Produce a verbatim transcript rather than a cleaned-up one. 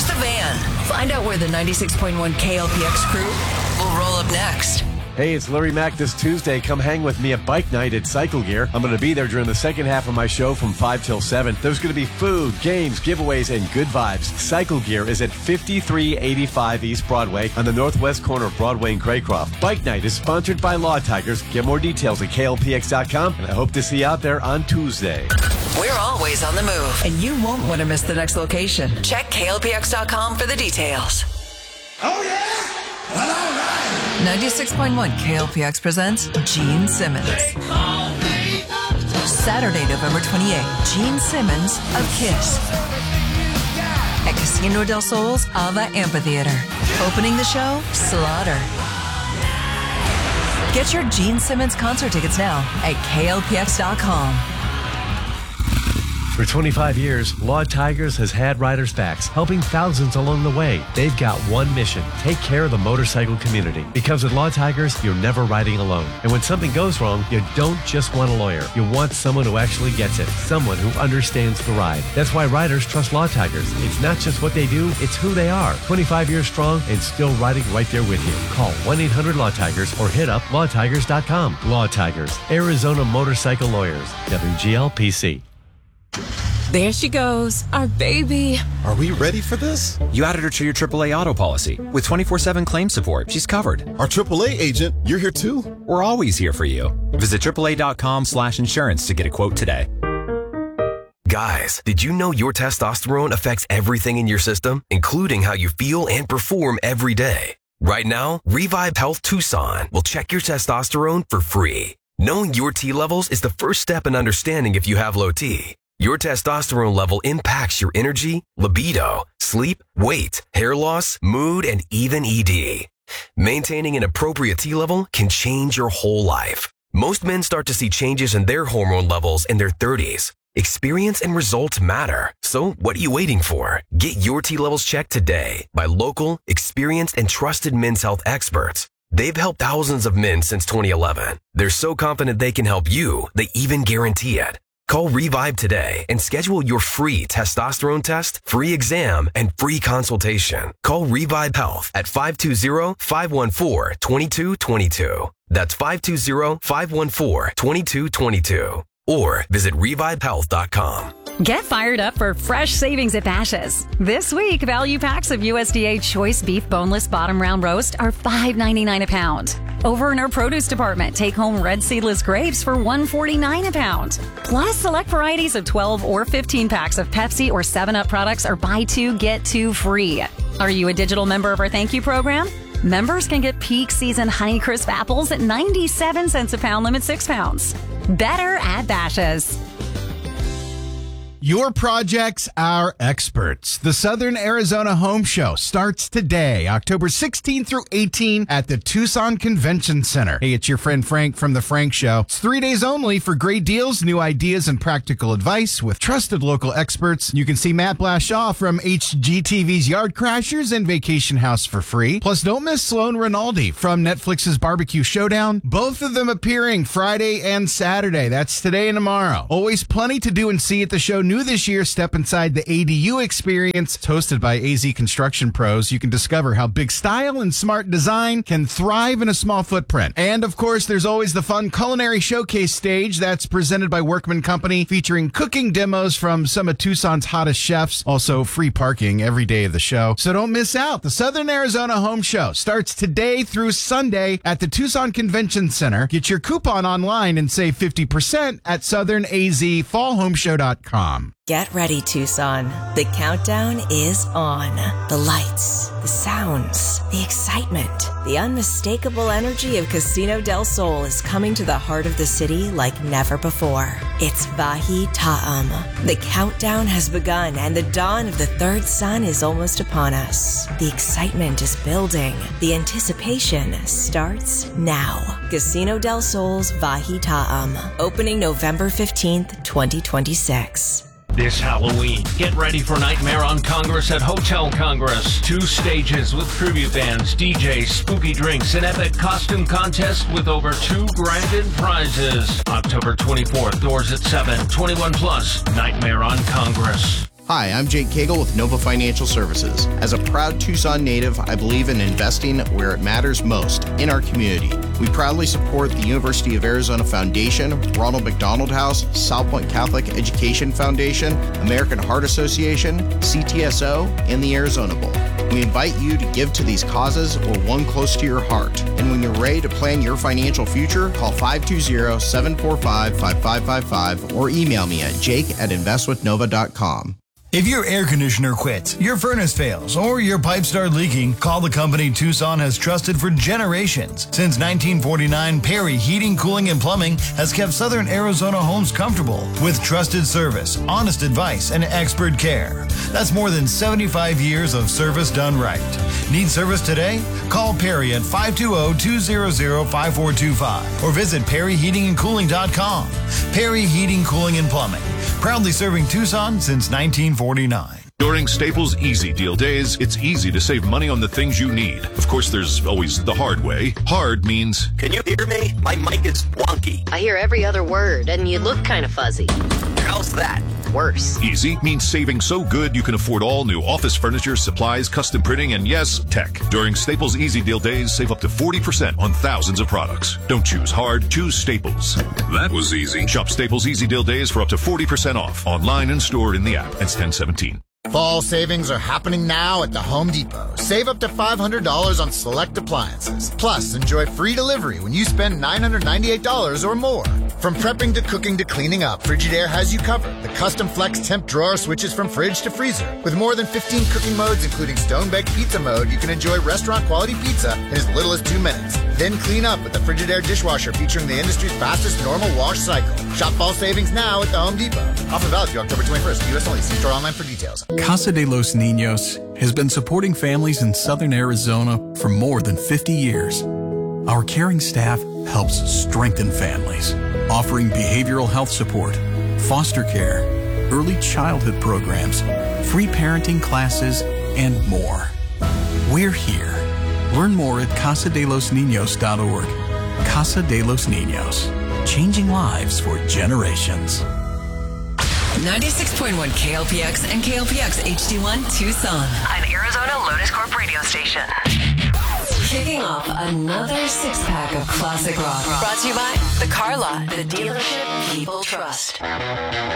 Where's the van? Find out where the ninety-six point one K L P X crew will roll up next. Hey, it's Larry Mack this Tuesday. Come hang with me at Bike Night at Cycle Gear. I'm going to be there during the second half of my show from five till seven. There's going to be food, games, giveaways, and good vibes. Cycle Gear is at fifty-three eighty-five East Broadway on the northwest corner of Broadway and Craycroft. Bike Night is sponsored by Law Tigers. Get more details at K L P X dot com, and I hope to see you out there on Tuesday. We're always on the move, and you won't want to miss the next location. Check K L P X dot com for the details. Oh, yeah? Well, all right. ninety-six point one K L P X presents Gene Simmons. Saturday, November twenty-eighth, Gene Simmons of KISS at Casino del Sol's Ava Amphitheater. Opening the show, Slaughter. Get your Gene Simmons concert tickets now at K L P X dot com. For twenty-five years, Law Tigers has had riders' backs, helping thousands along the way. They've got one mission: take care of the motorcycle community. Because at Law Tigers, you're never riding alone. And when something goes wrong, you don't just want a lawyer. You want someone who actually gets it, someone who understands the ride. That's why riders trust Law Tigers. It's not just what they do, it's who they are. twenty-five years strong and still riding right there with you. Call one eight hundred Law Tigers or hit up law tigers dot com. Law Tigers, Arizona Motorcycle Lawyers, W G L P C. There she goes, our baby. Are we ready for this? You added her to your triple A auto policy. With twenty-four seven claim support, she's covered. Our triple A agent, you're here too? We're always here for you. Visit triple A dot com slash insurance to get a quote today. Guys, did you know your testosterone affects everything in your system, including how you feel and perform every day? Right now, Revive Health Tucson will check your testosterone for free. Knowing your T levels is the first step in understanding if you have low T. Your testosterone level impacts your energy, libido, sleep, weight, hair loss, mood, and even E D. Maintaining an appropriate T level can change your whole life. Most men start to see changes in their hormone levels in their thirties. Experience and results matter. So what are you waiting for? Get your T levels checked today by local, experienced, and trusted men's health experts. They've helped thousands of men since twenty eleven. They're so confident they can help you, they even guarantee it. Call Revive today and schedule your free testosterone test, free exam, and free consultation. Call Revive Health at five two zero, five one four, two two two two. That's five two zero, five one four, two two two two. Or visit revive health dot com. Get fired up for fresh savings at Bashas'. This week, value packs of U S D A Choice Beef Boneless Bottom Round Roast are five ninety-nine a pound. Over in our produce department, take home red seedless grapes for one forty-nine a pound. Plus, select varieties of twelve or fifteen packs of Pepsi or seven up products are buy two, get two free. Are you a digital member of our Thank You program? Members can get peak season Honeycrisp apples at ninety-seven cents a pound, limit six pounds. Better at Bashas'. Your projects, our experts. The Southern Arizona Home Show starts today, October sixteenth through eighteenth at the Tucson Convention Center. Hey, it's your friend Frank from The Frank Show. It's three days only for great deals, new ideas, and practical advice with trusted local experts. You can see Matt Blashaw from H G T V's Yard Crashers and Vacation House for free. Plus, don't miss Sloan Rinaldi from Netflix's Barbecue Showdown. Both of them appearing Friday and Saturday. That's today and tomorrow. Always plenty to do and see at the show. New this year, step inside the A D U experience. It's hosted by A Z Construction Pros. You can discover how big style and smart design can thrive in a small footprint. And of course, there's always the fun culinary showcase stage that's presented by Workman Company, featuring cooking demos from some of Tucson's hottest chefs. Also, free parking every day of the show. So don't miss out. The Southern Arizona Home Show starts today through Sunday at the Tucson Convention Center. Get your coupon online and save fifty percent at southern a z fall home show dot com. Get ready, Tucson. The countdown is on. The lights, the sounds, the excitement, the unmistakable energy of Casino del Sol is coming to the heart of the city like never before. It's Vahi Ta'am. The countdown has begun and the dawn of the third sun is almost upon us. The excitement is building. The anticipation starts now. Casino del Sol's Vahi Ta'am, opening November fifteenth, twenty twenty-six. This Halloween, get ready for Nightmare on Congress at Hotel Congress. Two stages with tribute bands, D Js, spooky drinks, an epic costume contest with over two grand in prizes. October twenty-fourth, doors at seven, twenty-one plus, Nightmare on Congress. Hi, I'm Jake Cagle with Nova Financial Services. As a proud Tucson native, I believe in investing where it matters most, in our community. We proudly support the University of Arizona Foundation, Ronald McDonald House, South Point Catholic Education Foundation, American Heart Association, C T S O, and the Arizona Bowl. We invite you to give to these causes or one close to your heart. And when you're ready to plan your financial future, call five two zero, seven four five, five five five five or email me at jake at invest with nova dot com. If your air conditioner quits, your furnace fails, or your pipes start leaking, call the company Tucson has trusted for generations. Since nineteen forty-nine, Perry Heating, Cooling, and Plumbing has kept Southern Arizona homes comfortable with trusted service, honest advice, and expert care. That's more than seventy-five years of service done right. Need service today? Call Perry at five two zero, two zero zero, five four two five or visit perry heating and cooling dot com. Perry Heating, Cooling, and Plumbing, proudly serving Tucson since nineteen forty-nine. During Staples Easy Deal Days, it's easy to save money on the things you need. Of course, there's always the hard way. Hard means... Can you hear me? My mic is wonky. I hear every other word, and you look kind of fuzzy. How's that? Worse. Easy means saving so good you can afford all new office furniture, supplies, custom printing, and yes, tech. During Staples Easy Deal Days, save up to forty percent on thousands of products. Don't choose hard, choose Staples. That was easy. Shop Staples Easy Deal Days for up to forty percent off, online and stored in the app. It's ten seventeen. Fall savings are happening now at the Home Depot. Save up to five hundred dollars on select appliances. Plus, enjoy free delivery when you spend nine hundred ninety-eight dollars or more. From prepping to cooking to cleaning up, Frigidaire has you covered. The custom flex temp drawer switches from fridge to freezer. With more than fifteen cooking modes, including stone-baked pizza mode, you can enjoy restaurant-quality pizza in as little as two minutes. Then clean up with the Frigidaire dishwasher featuring the industry's fastest normal wash cycle. Shop fall savings now at the Home Depot. Offer valid through October twenty-first. U S only. See store online for details. Casa de los Niños has been supporting families in Southern Arizona for more than fifty years. Our caring staff helps strengthen families, offering behavioral health support, foster care, early childhood programs, free parenting classes, and more. We're here. Learn more at casa de los niños dot org. Casa de los Niños, changing lives for generations. ninety-six point one K L P X and K L P X H D one Tucson. An Arizona Lotus Corp radio station. Kicking off another six-pack of classic rock. Brought to you by The Car Lot, the dealership people trust.